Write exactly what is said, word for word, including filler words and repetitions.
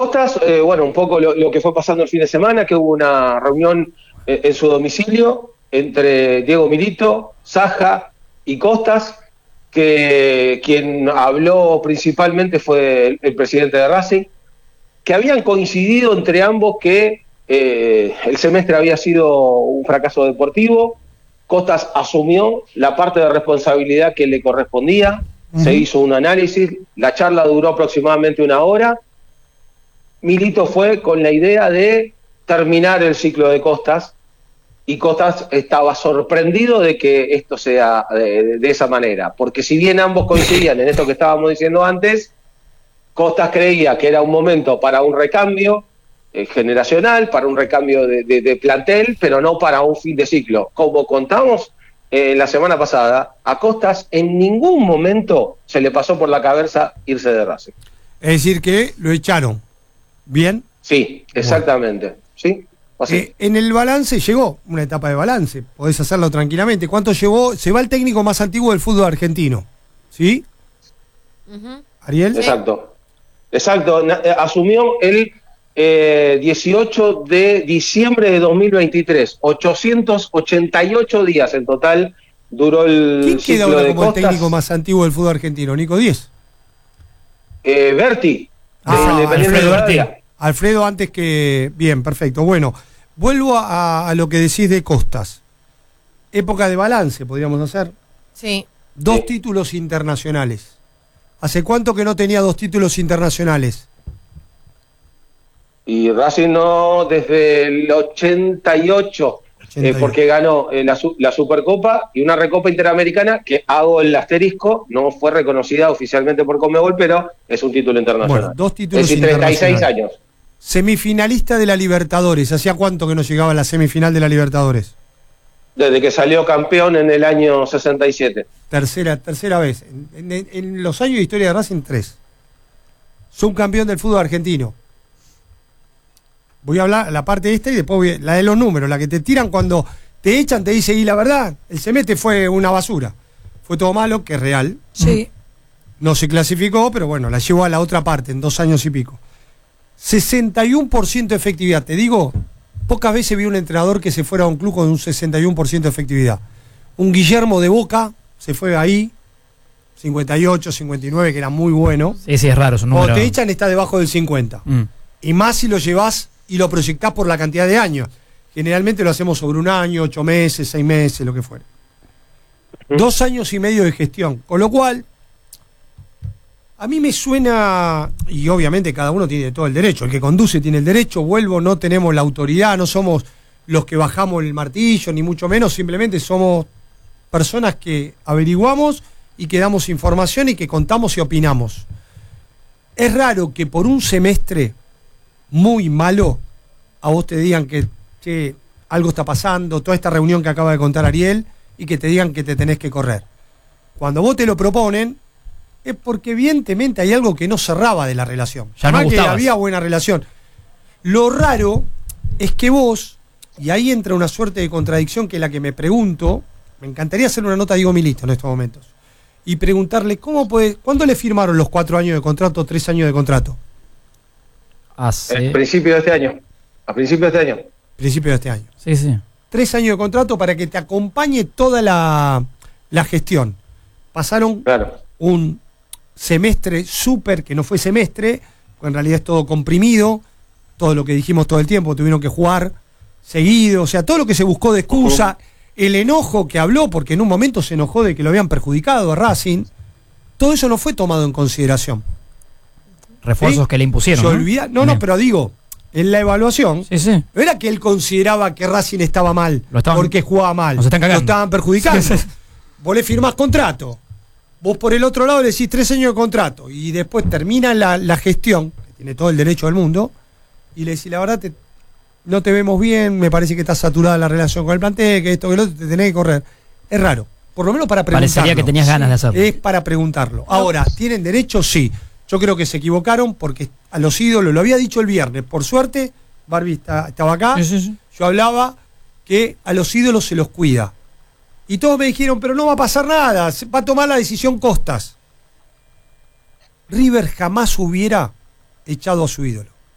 Costas, eh, bueno, un poco lo, lo que fue pasando el fin de semana, que hubo una reunión eh, en su domicilio entre Diego Milito, Saja y Costas, que quien habló principalmente fue el, el presidente de Racing, que habían coincidido entre ambos que eh, el semestre había sido un fracaso deportivo. Costas asumió la parte de responsabilidad que le correspondía, uh-huh. Se hizo un análisis, la charla duró aproximadamente una hora. Milito fue con la idea de terminar el ciclo de Costas, y Costas estaba sorprendido de que esto sea de, de esa manera, porque si bien ambos coincidían en esto que estábamos diciendo antes, Costas creía que era un momento para un recambio eh, generacional, para un recambio de, de, de plantel, pero no para un fin de ciclo. Como contamos eh, la semana pasada, a Costas en ningún momento se le pasó por la cabeza irse de Racing. Es decir, que lo echaron. ¿Bien? Sí, exactamente. Bueno. ¿Sí? Eh, en el balance llegó una etapa de balance, podés hacerlo tranquilamente. ¿Cuánto llevó? Se va el técnico más antiguo del fútbol argentino, ¿sí? Uh-huh. ¿Ariel? Exacto. Exacto, asumió el eh, dieciocho de diciembre de dos mil veintitrés, ochocientos ochenta y ocho días en total duró el ¿Quién ciclo queda ahora de como Costas? El técnico más antiguo del fútbol argentino? ¿Nico Díez? Eh, Berti. Ah, Alfredo Berti. Alfredo antes que... Bien, perfecto. Bueno, vuelvo a, a lo que decís de Costas. Época de balance, podríamos hacer. Sí. Dos sí. títulos internacionales. ¿Hace cuánto que no tenía dos títulos internacionales? Y Racing no, desde el ochenta y ocho, ochenta y ocho. Eh, porque ganó eh, la, la Supercopa y una Recopa Interamericana, que hago el asterisco, no fue reconocida oficialmente por Conmebol, pero es un título internacional. Bueno, dos títulos es decir, treinta y seis años. Semifinalista de la Libertadores. ¿Hacía cuánto que no llegaba a la semifinal de la Libertadores? Desde que salió campeón en el año sesenta y siete. Tercera, tercera vez. En, en, en los años de historia de Racing, tres. Subcampeón del fútbol argentino. Voy a hablar la parte esta y después voy, la de los números, la que te tiran cuando te echan, te dice, y la verdad, el semestre fue una basura. Fue todo malo, que es real. Sí. No se clasificó, pero bueno, la llevó a la otra parte en dos años y pico. sesenta y uno por ciento de efectividad. Te digo, pocas veces vi un entrenador que se fuera a un club con un sesenta y uno por ciento de efectividad. Un Guillermo de Boca se fue ahí, cincuenta y ocho, cincuenta y nueve, que era muy bueno. Sí, sí, es raro su número. Cuando te echan está debajo del cincuenta. Mm. Y más si lo llevas y lo proyectás por la cantidad de años. Generalmente lo hacemos sobre un año, ocho meses, seis meses, lo que fuera. Mm. Dos años y medio de gestión. Con lo cual, a mí me suena, y obviamente cada uno tiene todo el derecho, el que conduce tiene el derecho, vuelvo, no tenemos la autoridad, no somos los que bajamos el martillo, ni mucho menos, simplemente somos personas que averiguamos y que damos información y que contamos y opinamos. Es raro que por un semestre muy malo a vos te digan que, que algo está pasando, toda esta reunión que acaba de contar Ariel, y que te digan que te tenés que correr. Cuando vos te lo proponen, es porque evidentemente hay algo que no cerraba de la relación. Ya no que había buena relación. Lo raro es que vos, y ahí entra una suerte de contradicción que es la que me pregunto, me encantaría hacer una nota a Diego Milito en estos momentos, y preguntarle, ¿cómo puede, ¿cuándo le firmaron los cuatro años de contrato, tres años de contrato? Hace... A principio de este año. A principio de este año. Principio de este año. Sí, sí. Tres años de contrato para que te acompañe toda la, la gestión. Pasaron claro. un semestre súper, que no fue semestre, en realidad es todo comprimido, todo lo que dijimos todo el tiempo, tuvieron que jugar seguido, o sea, todo lo que se buscó de excusa, uh-huh. el enojo que habló, porque en un momento se enojó de que lo habían perjudicado a Racing, todo eso no fue tomado en consideración. Refuerzos ¿sí? que le impusieron. Se olvida, no, no, no, pero digo, en la evaluación, sí, sí. no era que él consideraba que Racing estaba mal, lo estaban, porque jugaba mal, lo estaban perjudicando. Sí, sí. Vos le firmás contrato, vos por el otro lado le decís tres años de contrato, y después termina la, la gestión, que tiene todo el derecho del mundo, y le decís, la verdad, te, no te vemos bien, me parece que está saturada la relación con el plantel, que esto, que lo otro, te tenés que correr. Es raro, por lo menos para preguntarlo. Parecería que tenías ganas de hacerlo. Es para preguntarlo. Ahora, ¿tienen derecho? Sí. Yo creo que se equivocaron porque a los ídolos, lo había dicho el viernes, por suerte, Barbie está, estaba acá, sí, sí, sí. Yo hablaba que a los ídolos se los cuida. Y todos me dijeron, pero no va a pasar nada, va a tomar la decisión Costas. River jamás hubiera echado a su ídolo.